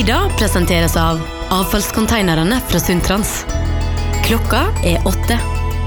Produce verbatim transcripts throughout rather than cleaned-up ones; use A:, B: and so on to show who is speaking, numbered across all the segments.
A: Lyder presenteres av avfallskonteinerne fra Sundtrans. Klokka er åtte.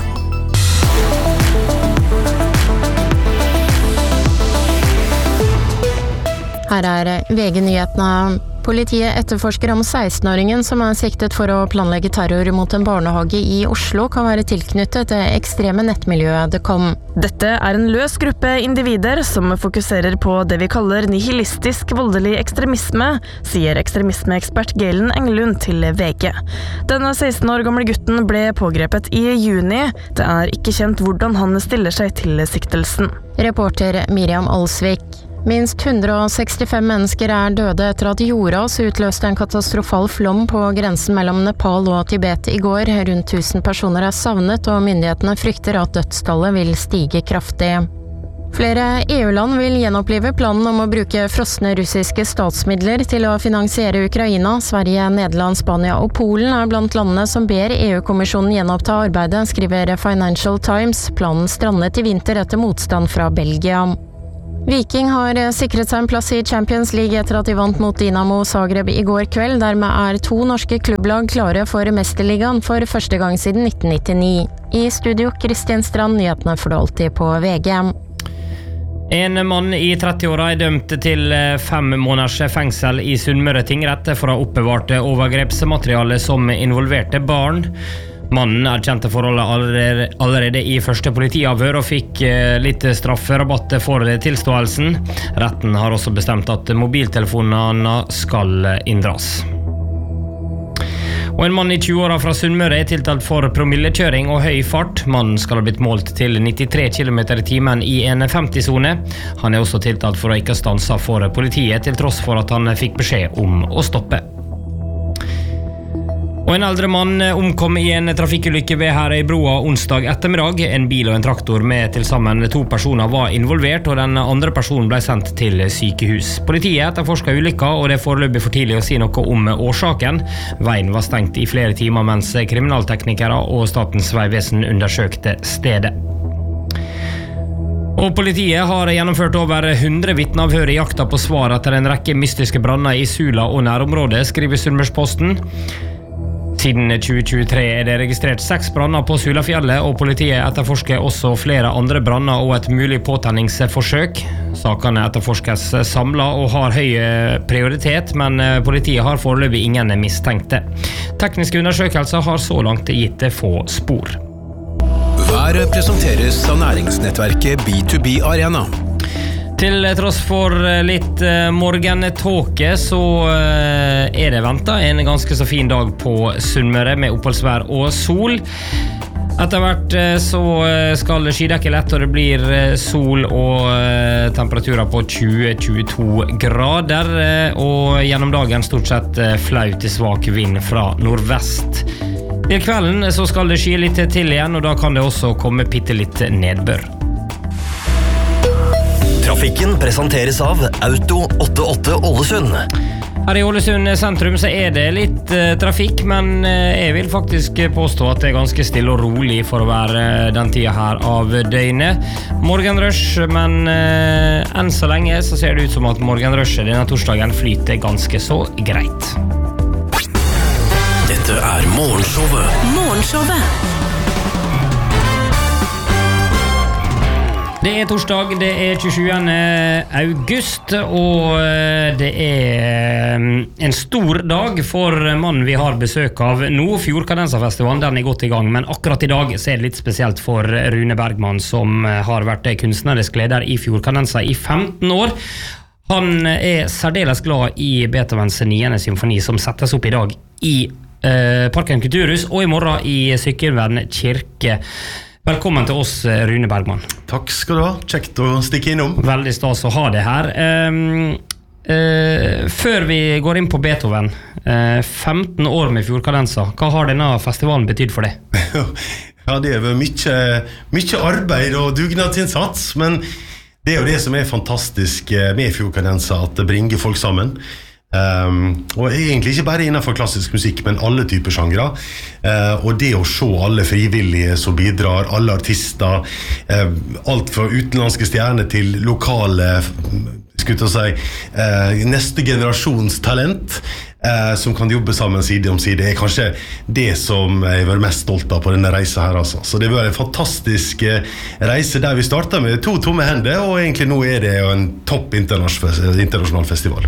B: Her er V G-nyhetene. Politiet etterforsker om seksten-åringen som er siktet for å planlegge terror mot en barnehage i Oslo kan være tilknyttet det ekstreme nettmiljøet det kom.
C: Dette er en løs gruppe individer som fokuserer på det vi kaller nihilistisk voldelig ekstremisme, sier ekstremismeekspert Galen Englund til V G. Denne seksten år gamle gutten ble pågrepet i juni. Det er ikke kjent hvordan han stiller seg til siktelsen.
B: Reporter Miriam Alsvik. Minst hundre og sekstifem mennesker er døde etter at jordras utløste en katastrofal flom på grensen mellom Nepal og Tibet i går. Rundt tusen personer er savnet, og myndighetene frykter at dødstallet vil stige kraftig. Flere E U-land vil gjenopplive planen om å bruke frosne russiske statsmidler til å finansiere Ukraina. Sverige, Nederland, Spania og Polen er blant landene som ber E U-kommisjonen gjenoppta arbeidet, skriver Financial Times. Planen strandet i vinter etter motstand fra Belgia. Viking har sikret seg en plass i Champions League etter at de vant mot Dinamo Zagreb i går kveld. Dermed er to norske klubblag klare for Mesterligaen for første gang siden nitten nittini. I studio, Kristian Strand, nyhetene får du alltid på V G.
D: En mann i tretti-åra er dømt til fem måneders fengsel i Sunnmøre tingrett for å ha oppbevart overgrepsmateriale som involverte barn. Mannen erkjente forholdet allerede i første politiavhør og fikk litt strafferabatt for tilståelsen. Retten har også bestemt at mobiltelefonene skal inndras. Og en mann i tjue-åra fra Sunnmøre er tiltalt for promillekjøring og høy fart. Mannen skal ha blitt målt til nittitre kilometer i timen i en femti-sone. Han er også tiltalt for å ikke stanse for politiet, til tross for at han fikk beskjed om å stoppe. Og en eldre mann omkom i en trafikkulykke ved Herøybroa onsdag ettermiddag. En bil og en traktor med til sammen to personer var involvert, og den andre personen ble sendt til sykehus. Politiet etterforsker ulykka, og det er foreløpig for tidlig å si noe om årsaken. Veien var stengt i flere timer mens kriminalteknikere og Statens vegvesen undersøkte stedet. Og politiet har gjennomført over hundre vitneavhør i jakta på svar etter en rekke mystiske branner i Sula og nærområdet, skriver Sunnmørsposten. Siden tjue tjuetre er det registrert seks branner på Sulafjellet, og politiet etterforsker også flere andre branner og et mulig påtenningsforsøk. Sakene etterforskes samlet og har høy prioritet, men politiet har foreløpig ingen mistenkte. Tekniske undersøkelser har så langt gitt få spor.
E: Været presenteres av næringsnettverket B to B Arena.
D: Til tross for litt morgentåke så er det ventet en ganske så fin dag på Sunnmøre med oppholdsvær og sol. Etter hvert så skal skydekke lett, og det blir sol og temperaturer på tjue til tjueto grader, og gjennom dagen stort sett flau til svak vind fra nordvest. Til kvelden så skal det sky litt til igjen, og da kan det også komme bitte litt nedbør.
F: Trafikken presenteres av Auto åttiåtte Ålesund.
D: Her i Ålesund sentrum så er det litt uh, trafikk, men uh, jeg vil faktisk påstå at det er ganske stille og rolig for å være uh, den tida her av døgnet. Morgenrush, men uh, enn så lenge så ser det ut som at morgenrushet denne torsdagen flyter ganske så greit.
F: Dette er Morgenshowet.
A: Morgenshowet.
D: Det er torsdag, det er tjuesjuende august, og det er en stor dag for mannen vi har besøk av nå. Fjordkadenserfestivalen, den er godt i gang, men akkurat i dag så er det litt spesielt for Rune Bergman, som har vært kunstnerisk leder i Fjordkadenser i femten år. Han er særdeles glad i Beethovens niende symfoni, som settes opp i dag i eh, Parken Kulturhus, og i morgen i Sykkylven kirke. Velkommen til oss, Rune Bergman.
G: Takk skal du ha. Kjekt å stikke innom.
D: Veldig stas å ha det her. Um, uh, før vi går inn på Beethoven, uh, femten år med Fjordkadenser, hva har denne festivalen betydd for deg?
G: Ja, det er mye, mye arbeid og dugnadsinnsats, men det er jo det som er fantastisk med Fjordkadenser, at det bringer folk sammen. Um, og egentlig ikke bare innenfor klassisk musikk, men alle typer sjangre, uh, og det å se alle frivillige som bidrar, alle artister, uh, alt fra utenlandske stjerner til lokale, skulle jeg si, uh, neste generasjons talent, eh, som kan jobbe sammen side om side, er kanskje det som jeg var mest stolt av på denne reisen her, altså. Så det var en fantastisk eh, reise der vi startet med to tomme hender, og egentlig nå er det jo en topp internasjonal festival.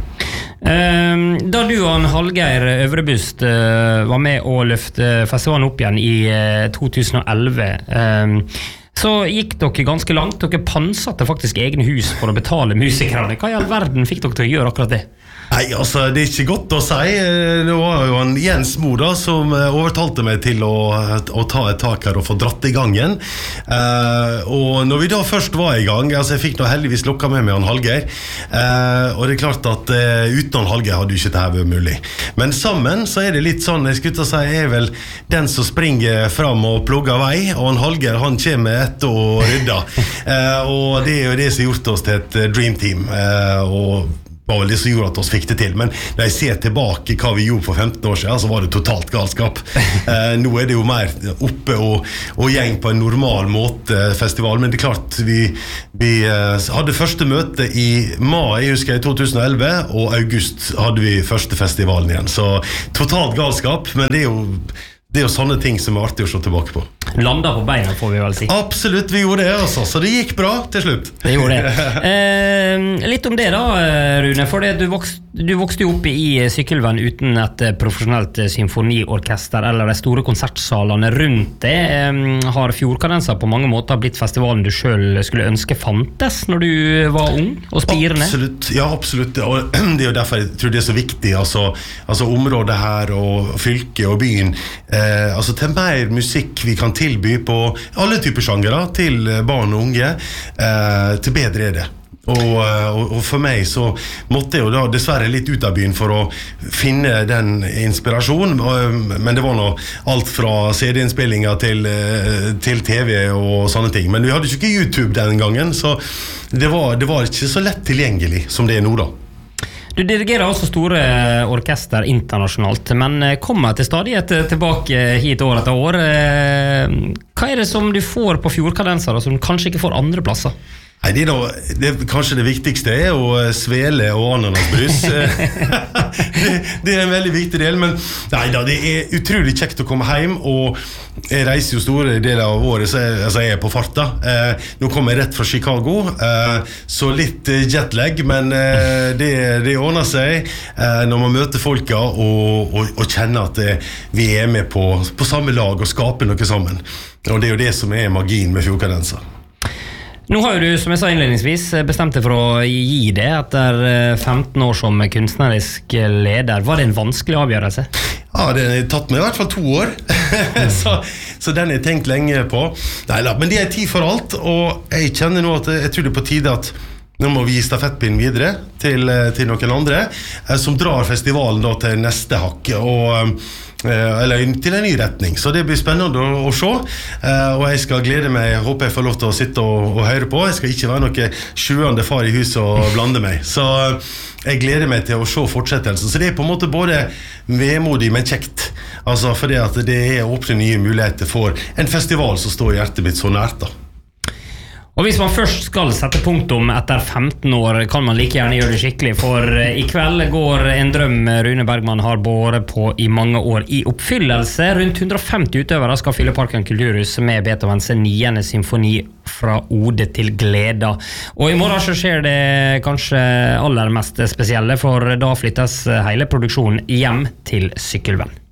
D: Um, da du og Hallgeir Øvrebust uh, var med å løfte festivalen opp igjen i uh, to tusen og elleve, um, så gikk dere ganske langt. Dere pansatte faktisk egne hus for å betale musikerne. Hva i all verden fikk dere til å gjøre akkurat det?
G: Nei, altså, det er ikke godt å si. Det var jo en Jens Mo da, som overtalte meg til å, å ta et tak her og få dratt i gangen. Uh, og når vi da først var i gang, altså jeg fikk nå heldigvis lokka med meg han Hallgeir, uh, og det er klart at uh, uten Hallgeir hadde jo ikke dette vært mulig. Men sammen så er det litt sånn, jeg skulle til å si, jeg er vel den som springer fram og plugger vei, og han Hallgeir, han kommer etter og rydder. Uh, og det er jo det som har gjort oss til et dream team, uh, og var vel det som gjorde at oss fikk det til. Men når jeg ser tilbake hva vi gjorde for femten år siden, så var det totalt galskap. Eh, nå er det jo mer oppe og, og gjeng på en normal måte festival, men det er klart vi, vi eh, hadde første møte i mai, jeg husker i to tusen og elleve, og august hadde vi første festivalen igjen. Så totalt galskap, men det er jo Det er jo sånne ting som er artig å se tilbake på.
D: Landa på beina, får vi vel si.
G: Absolutt, vi gjorde det, altså. Så det gikk bra til slutt.
D: Det gjorde det. Eh, litt om det da, Rune. For det, du, vokste, du vokste jo opp i Sykkylven uten et profesjonelt symfoniorkester eller de store konsertsalene rundt det. Eh, har Fjordkadenser på mange måter blitt festivalen du selv skulle ønske fantes når du var ung og spirende?
G: Absolutt, ja, absolutt. Og det er jo derfor jeg tror det er så viktig. Altså, altså området her og fylket og byen, Eh, altså til mer musikk vi kan tilby på alle typer sjangere til barn og unge, eh, til bedre er det. Og, og, og for meg så måtte jeg jo da dessverre litt ut av byen for å finne den inspirasjonen, men det var nå alt fra C D-innspillinger til, til T V og sånne ting. Men vi hadde ikke YouTube den gangen, så det var, det var ikke så lett tilgjengelig som det er nå da.
D: Du dirigerer også store orkester internasjonalt, men kommer til stadighet tilbake hit år etter år. Hva er det som du får på Fjordkadenser, som du kanskje ikke får andre plasser?
G: Nei, det er, da, det er kanskje det viktigste er å svele og ananasbrus. det, det er en veldig viktig del, men nei da, det er utrolig kjekt å komme hjem, og jeg reiser jo store deler av året, så jeg, altså jeg er på farta. Eh, nå kommer jeg rett fra Chicago, eh, så litt jetlag, men eh, det, det ordner seg eh, når man møter folka og, og, og kjenner at det, vi er med på, på samme lag og skaper noe sammen. Og det er jo det som er magien med Fjordkadenser.
D: Nå har jo du, som jeg sa innledningsvis, bestemt deg for å gi det etter femten år som kunstnerisk leder. Var det en vanskelig avgjørelse?
G: Ja, det har tatt meg i hvert fall to år. så, så den har jeg tenkt lenge på. Nei, men det er tid for alt, og jeg kjenner nå at jeg tror det er på tide at nå må vi gi stafettpinnen videre til, til noen andre, som drar festivalen da til neste hakk, og eller til en ny retning, så det blir spennende å, å se, og jeg skal glede meg, jeg håper jeg får lov til å sitte og, og høre på. Jeg skal ikke være noe sjuende far i huset og blande meg, så jeg gleder meg til å se fortsettelsen. Så det er på en måte både vemodig, men kjekt, altså fordi at det er åpne nye muligheter for en festival som står hjertet mitt så nært da.
D: Og hvis man først skal sette punktum etter femten år, kan man like gjerne gjøre det skikkelig, for i kveld går en drøm Rune Bergman har båret på i mange år i oppfyllelse. Rundt hundre og femti utøvere skal fylle Parken Kulturhus med Beethovens niende symfoni fra Ode til Gleda. Og i morgen så skjer det kanskje aller mest spesielle, for da flyttes hele produksjonen hjem til Sykkylven.